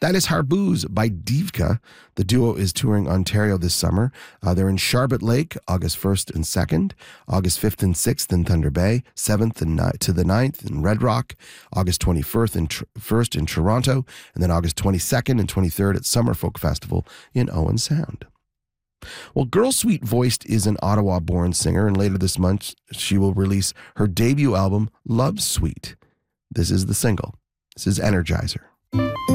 That is Harbooz by Divka. The duo is touring Ontario this summer. They're in Sharbot Lake, August 1st and 2nd, August 5th and 6th in Thunder Bay, 7th and to the 9th in Red Rock, August 21st and 1st in Toronto, and then August 22nd and 23rd at Summer Folk Festival in Owen Sound. Well, Girl Sweet Voiced is an Ottawa-born singer, and later this month she will release her debut album, Love Suite. This is the single. This is Energizer.